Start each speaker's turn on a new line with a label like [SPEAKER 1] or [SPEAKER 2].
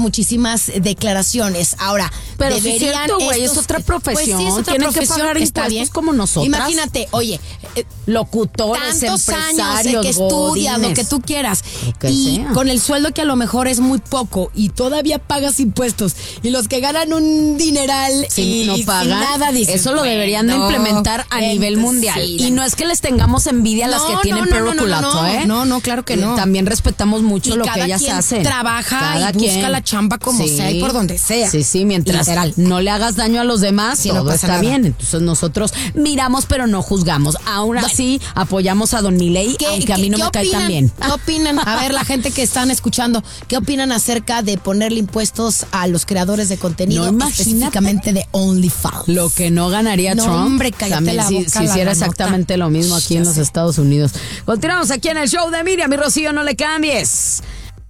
[SPEAKER 1] muchísimas declaraciones. Ahora,
[SPEAKER 2] pero
[SPEAKER 1] deberían
[SPEAKER 2] sí es cierto, güey, es otra profesión.
[SPEAKER 1] Pues sí, es otra
[SPEAKER 2] tienen
[SPEAKER 1] profesión,
[SPEAKER 2] que pagar
[SPEAKER 1] está
[SPEAKER 2] impuestos
[SPEAKER 1] bien.
[SPEAKER 2] como nosotras.
[SPEAKER 1] Imagínate, oye,
[SPEAKER 2] locutores,
[SPEAKER 1] tantos años
[SPEAKER 2] empresarios,
[SPEAKER 1] que estudias, lo que tú quieras, y
[SPEAKER 2] sea.
[SPEAKER 1] con el sueldo que a lo mejor es muy poco y todavía pagas impuestos, y los que ganan un dineral
[SPEAKER 2] si
[SPEAKER 1] y
[SPEAKER 2] no
[SPEAKER 1] sin
[SPEAKER 2] pagan,
[SPEAKER 1] nada, dices,
[SPEAKER 2] eso lo deberían de implementar a nivel mundial.
[SPEAKER 1] Sí,
[SPEAKER 2] y no es que les tengamos envidia a las que tienen peroculato, ¿eh?
[SPEAKER 1] No, claro que no.
[SPEAKER 2] También respetamos mucho
[SPEAKER 1] y
[SPEAKER 2] lo
[SPEAKER 1] cada
[SPEAKER 2] que ellas
[SPEAKER 1] quien
[SPEAKER 2] hacen.
[SPEAKER 1] trabaja
[SPEAKER 2] Cada
[SPEAKER 1] y busca
[SPEAKER 2] quien.
[SPEAKER 1] la chamba como
[SPEAKER 2] Sí.
[SPEAKER 1] sea y por donde sea.
[SPEAKER 2] Sí, mientras
[SPEAKER 1] Literal.
[SPEAKER 2] no le hagas daño a los demás,
[SPEAKER 1] Sí, no
[SPEAKER 2] todo
[SPEAKER 1] pasa
[SPEAKER 2] está
[SPEAKER 1] nada.
[SPEAKER 2] bien. Entonces nosotros miramos pero no juzgamos. Aún así apoyamos a Don Milei, aunque a mí no me cae tan bien.
[SPEAKER 1] ¿Qué opinan? A ver, la gente que están escuchando, ¿qué opinan acerca de ponerle impuestos a los creadores de contenido,
[SPEAKER 2] No, imagínate.
[SPEAKER 1] específicamente de OnlyFans?
[SPEAKER 2] Lo que no ganaría
[SPEAKER 1] No,
[SPEAKER 2] Trump,
[SPEAKER 1] hombre, cállate
[SPEAKER 2] también
[SPEAKER 1] la
[SPEAKER 2] si
[SPEAKER 1] boca, la
[SPEAKER 2] hiciera
[SPEAKER 1] granota.
[SPEAKER 2] exactamente lo mismo aquí
[SPEAKER 1] Ya
[SPEAKER 2] en los
[SPEAKER 1] sé.
[SPEAKER 2] Estados Unidos. Continuamos aquí en el show de Miriam y Rocío, no le cambies.